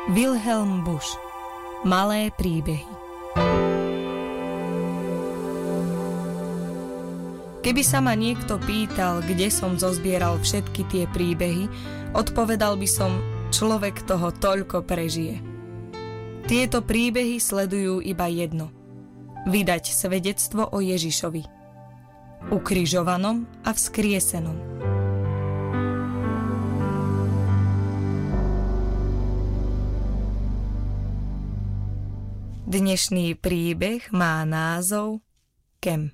Wilhelm Busch. Malé príbehy. Keby sa ma niekto pýtal, kde som zozbieral všetky tie príbehy, odpovedal by som, človek toho toľko prežije. Tieto príbehy sledujú iba jedno. Vydať svedectvo o Ježišovi. Ukrižovanom a vzkriesenom. Dnešný príbeh má názov Kem.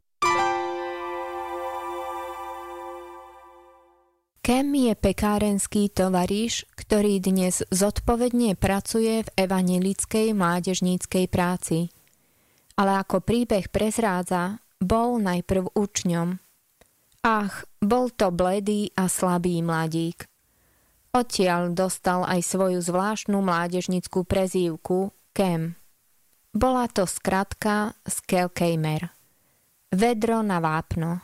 Kem je pekárenský tovariš, ktorý dnes zodpovedne pracuje v evanjelickej mládežníckej práci. Ale ako príbeh prezrádza, bol najprv učňom. Ach, bol to bledý a slabý mladík. Odtiaľ dostal aj svoju zvláštnu mládežnickú prezývku Kem. Bola to skratka z Kelkejmer. Vedro na vápno.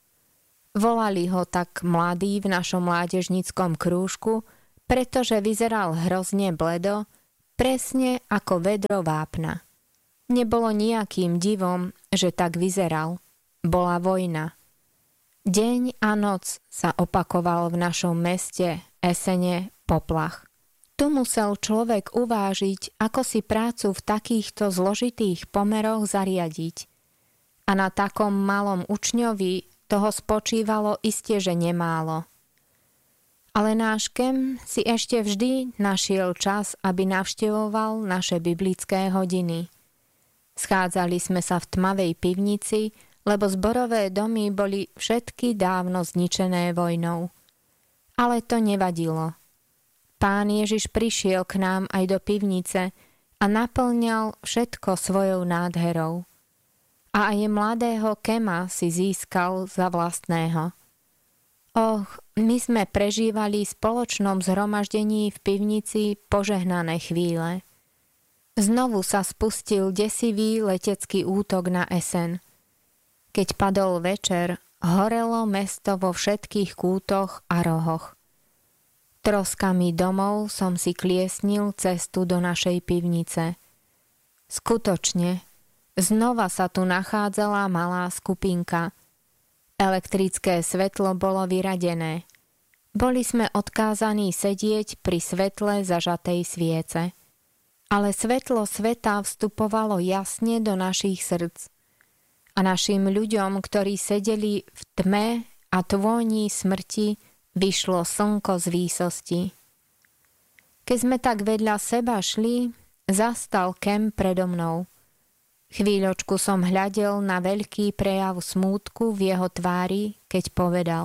Volali ho tak mladí v našom mládežníckom krúžku, pretože vyzeral hrozne bledo, presne ako vedro vápna. Nebolo nejakým divom, že tak vyzeral. Bola vojna. Deň a noc sa opakoval v našom meste, Essene, poplach. Tu musel človek uvážiť, ako si prácu v takýchto zložitých pomeroch zariadiť. A na takom malom učňovi toho spočívalo iste, že nemálo. Ale náš Kem si ešte vždy našiel čas, aby navštevoval naše biblické hodiny. Schádzali sme sa v tmavej pivnici, lebo zborové domy boli všetky dávno zničené vojnou. Ale to nevadilo. Pán Ježiš prišiel k nám aj do pivnice a naplňal všetko svojou nádherou. A aj mladého Kema si získal za vlastného. Och, my sme prežívali v spoločnom zhromaždení v pivnici požehnané chvíle. Znovu sa spustil desivý letecký útok na Essen. Keď padol večer, horelo mesto vo všetkých kútoch a rohoch. Troskami domov som si kliesnil cestu do našej pivnice. Skutočne, znova sa tu nachádzala malá skupinka. Elektrické svetlo bolo vyradené. Boli sme odkázaní sedieť pri svetle zažatej sviece. Ale svetlo sveta vstupovalo jasne do našich srdc. A našim ľuďom, ktorí sedeli v tme a tvôni smrti, vyšlo slnko z výsosti. Keď sme tak vedľa seba šli, zastal Kem predo mnou. Chvíľočku som hľadel na veľký prejav smútku v jeho tvári, keď povedal: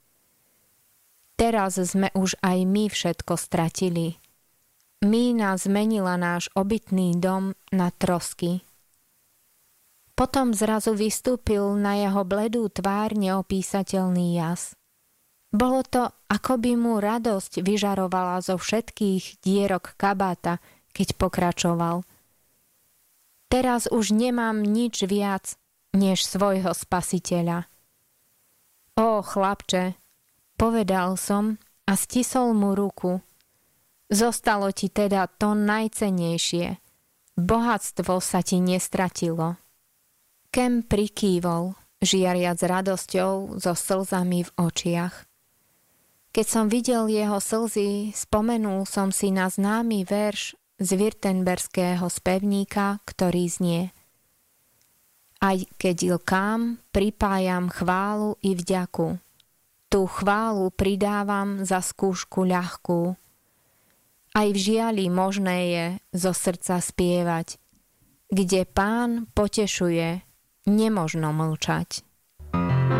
Teraz sme už aj my všetko stratili. Mína zmenila náš obytný dom na trosky. Potom zrazu vystúpil na jeho bledú tvár neopísateľný jas. Bolo to, ako by mu radosť vyžarovala zo všetkých dierok kabáta, keď pokračoval. Teraz už nemám nič viac, než svojho spasiteľa. Ó, chlapče, povedal som a stisol mu ruku. Zostalo ti teda to najcennejšie. Bohatstvo sa ti nestratilo. Kem prikývol, žiariac radosťou so slzami v očiach. Keď som videl jeho slzy, spomenul som si na známy verš z württemberského spevníka, ktorý znie: Aj keď lkám, pripájam chválu i vďaku. Tú chválu pridávam za skúšku ľahkú. Aj v žiali možné je zo srdca spievať. Kde Pán potešuje, nemožno mlčať.